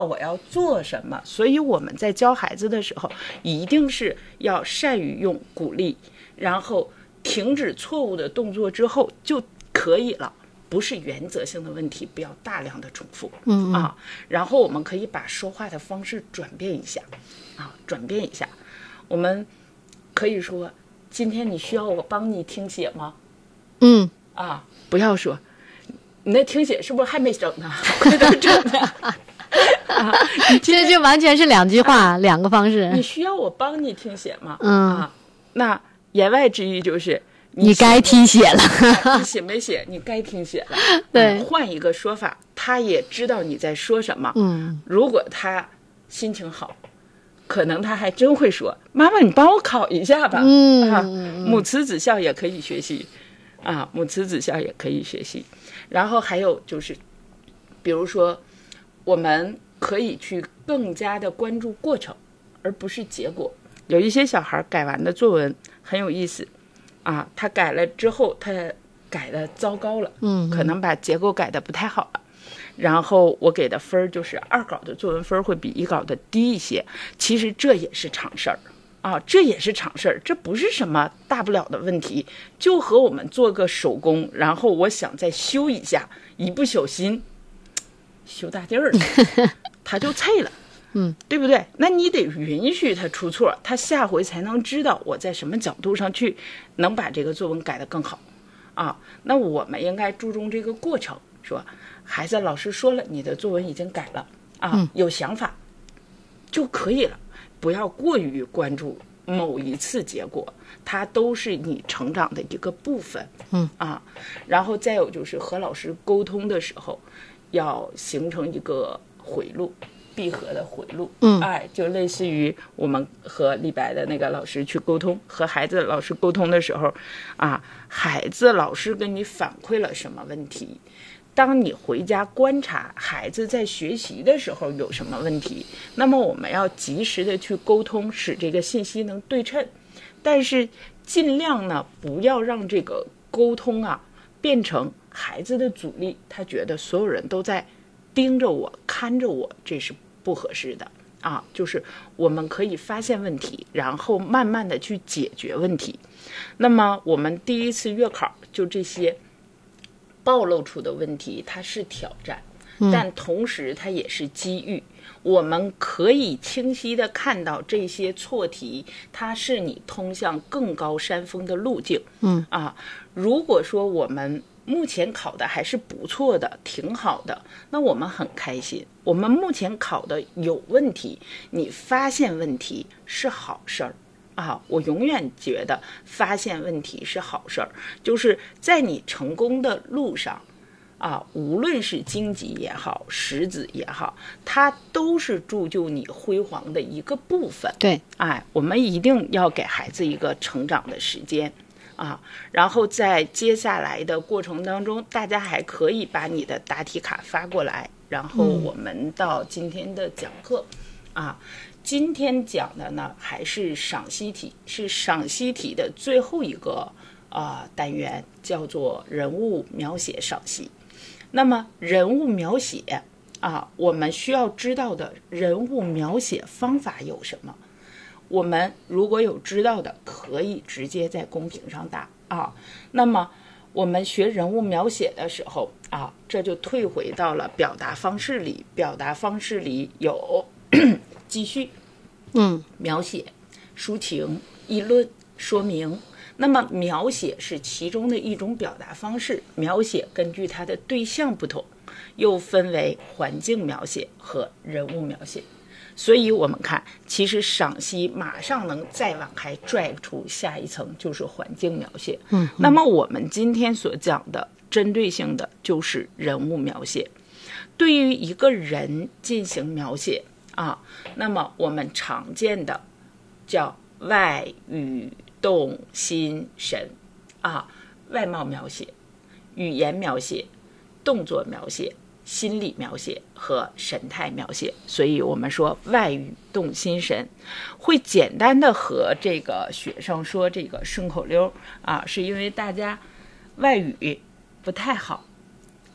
我要做什么。所以我们在教孩子的时候，一定是要善于用鼓励，然后停止错误的动作之后就可以了。不是原则性的问题，不要大量的重复然后我们可以把说话的方式转变一下我们可以说，今天你需要我帮你听写吗？不要说你那听写是不是还没整呢？快点整呢这就完全是两句话两个方式。 你需要我帮你听写吗？那言外之意就是你该听写了你写没写？你该听写了。 对， 换一个说法，他也知道你在说什么。如果他心情好，可能他还真会说：“妈妈，你帮我考一下吧。”母慈子孝也可以学习母慈子孝也可以学习。然后还有就是，比如说，我们可以去更加的关注过程，而不是结果。有一些小孩改完的作文很有意思。他改了之后，他改的糟糕了，可能把结构改的不太好了。然后我给的分就是二稿的作文分会比一稿的低一些。其实这也是常事儿这也是常事儿，这不是什么大不了的问题。就和我们做个手工，然后我想再修一下，一不小心修大地儿了，它就脆了。对不对？那你得允许他出错，他下回才能知道我在什么角度上去能把这个作文改得更好那我们应该注重这个过程，说孩子，老师说了你的作文已经改了有想法就可以了，不要过于关注某一次结果，它都是你成长的一个部分然后再有就是和老师沟通的时候要形成一个回路，闭合的回路就类似于我们和李白的那个老师去沟通，和孩子老师沟通的时候孩子老师跟你反馈了什么问题，当你回家观察孩子在学习的时候有什么问题，那么我们要及时的去沟通，使这个信息能对称。但是尽量呢不要让这个沟通变成孩子的阻力，他觉得所有人都在盯着我看着我，这是不合适的就是我们可以发现问题，然后慢慢的去解决问题。那么我们第一次月考就这些暴露出的问题，它是挑战但同时它也是机遇。我们可以清晰的看到这些错题，它是你通向更高山峰的路径如果说我们目前考的还是不错的，挺好的，那我们很开心。我们目前考的有问题，你发现问题是好事儿我永远觉得发现问题是好事儿，就是在你成功的路上无论是荆棘也好，石子也好，它都是铸就你辉煌的一个部分。 对， 我们一定要给孩子一个成长的时间然后在接下来的过程当中，大家还可以把你的答题卡发过来，然后我们到今天的讲课今天讲的呢还是赏析题，是赏析题的最后一个单元，叫做人物描写赏析。那么人物描写我们需要知道的人物描写方法有什么？我们如果有知道的，可以直接在公屏上打那么我们学人物描写的时候这就退回到了表达方式里。表达方式里有记叙、描写、抒情、议论、说明。那么描写是其中的一种表达方式，描写根据它的对象不同，又分为环境描写和人物描写。所以我们看，其实赏析马上能再往开拽出下一层，就是环境描写。那么我们今天所讲的针对性的就是人物描写。对于一个人进行描写那么我们常见的叫外语动心神外貌描写、语言描写、动作描写、心理描写和神态描写。所以我们说外语动心神，会简单的和这个学生说这个顺口溜是因为大家外语不太好，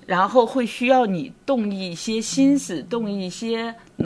然后会需要你动一些心思，动一些